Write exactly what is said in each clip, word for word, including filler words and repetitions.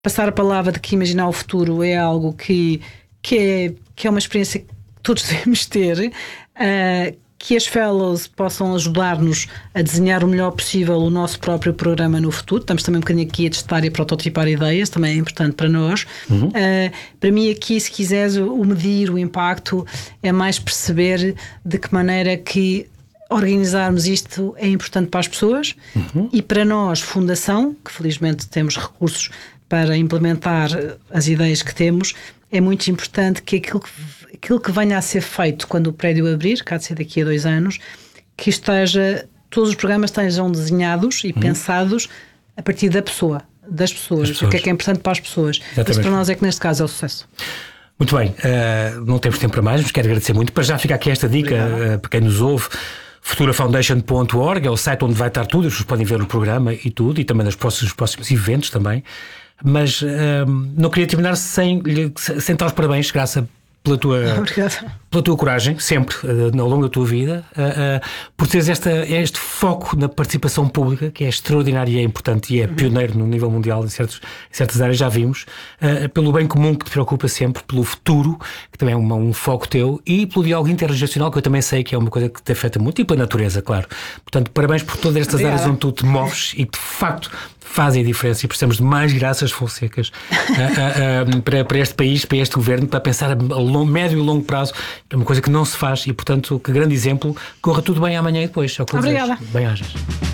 passar a palavra de que imaginar o futuro é algo que, que, é, que é uma experiência que todos devemos ter, uh, que as fellows possam ajudar-nos a desenhar o melhor possível o nosso próprio programa no futuro. Estamos também um bocadinho aqui a testar e a prototipar ideias, também é importante para nós. Uhum. Uh, para mim aqui, se quiseres, o medir o impacto é mais perceber de que maneira que organizarmos isto é importante para as pessoas. Uhum. E para nós, fundação, que felizmente temos recursos para implementar as ideias que temos, é muito importante que aquilo que, aquilo que venha a ser feito quando o prédio abrir, cá de ser daqui a dois anos, que esteja, todos os programas estejam desenhados e uhum. pensados a partir da pessoa, das pessoas, pessoas, o que é que é importante para as pessoas. Exatamente. Isso para nós é que neste caso é o sucesso. Muito bem, uh, não temos tempo para mais, mas quero agradecer muito. Para já fica aqui esta dica uh, para quem nos ouve. futura foundation ponto org é o site onde vai estar tudo, as pessoas podem ver o programa e tudo, e também nos próximos, próximos eventos também. Mas um, não queria terminar sem, sem dar os parabéns, Graça, pela tua, pela tua coragem, sempre, uh, ao longo da tua vida, uh, uh, por teres esta, este foco na participação pública, que é extraordinário e é importante e é pioneiro no nível mundial em, certos, em certas áreas, já vimos, uh, pelo bem comum que te preocupa sempre, pelo futuro, que também é uma, um foco teu, e pelo diálogo intergeracional, que eu também sei que é uma coisa que te afeta muito, e pela natureza, claro. Portanto, parabéns por todas estas Obrigada. áreas onde tu te moves e que, de facto, fazem a diferença, e precisamos de mais Graças Fonsecas uh, uh, uh, para, para este país, para este governo, para pensar a longo, médio e longo prazo. É uma coisa que não se faz e, portanto, que grande exemplo. Corra tudo bem amanhã e depois. Obrigada. Bem-ajas.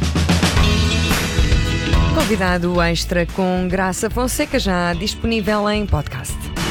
Convidado extra com Graça Fonseca, já disponível em podcast.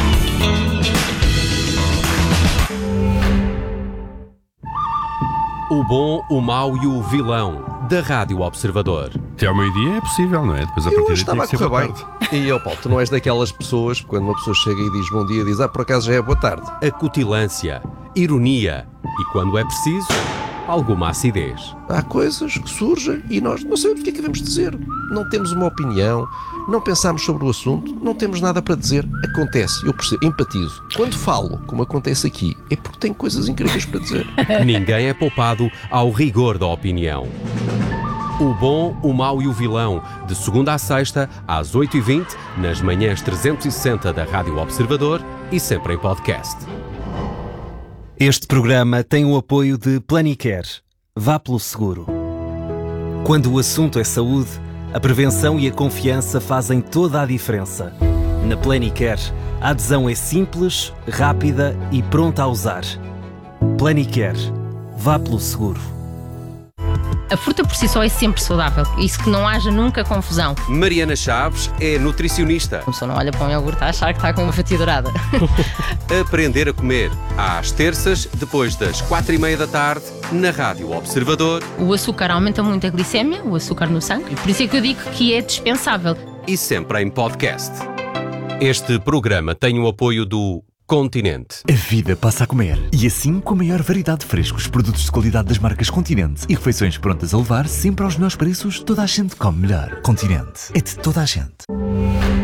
O bom, o mau e o vilão da Rádio Observador. Até ao meio-dia é possível, não é? Depois a eu partir estava a correr bem. E eu, Paulo, tu não és daquelas pessoas, quando uma pessoa chega e diz bom dia, diz, ah, por acaso já é boa tarde. Acutilância, ironia e, quando é preciso, alguma acidez. Há coisas que surgem e nós não sabemos o que é que devemos dizer. Não temos uma opinião, não pensamos sobre o assunto, não temos nada para dizer. Acontece, eu percebo, empatizo. Quando falo, como acontece aqui, é porque tenho coisas incríveis para dizer. Ninguém é poupado ao rigor da opinião. O bom, o mau e o vilão, de segunda à sexta, às oito e vinte, nas manhãs trezentos e sessenta da Rádio Observador e sempre em podcast. Este programa tem o apoio de Planicare. Vá pelo seguro. Quando o assunto é saúde, a prevenção e a confiança fazem toda a diferença. Na Planicare, a adesão é simples, rápida e pronta a usar. Planicare. Vá pelo seguro. A fruta por si só é sempre saudável, isso que não haja nunca confusão. Mariana Chaves é nutricionista. A pessoa não olha para um iogurte a achar que está com uma fatia dourada. Aprender a comer, às terças, depois das quatro e meia da tarde, na Rádio Observador. O açúcar aumenta muito a glicémia, o açúcar no sangue, e por isso é que eu digo que é dispensável. E sempre em podcast. Este programa tem o apoio do Continente. A vida passa a comer. E assim, com a maior variedade de frescos, produtos de qualidade das marcas Continente e refeições prontas a levar sempre aos melhores preços, toda a gente come melhor. Continente. É de toda a gente.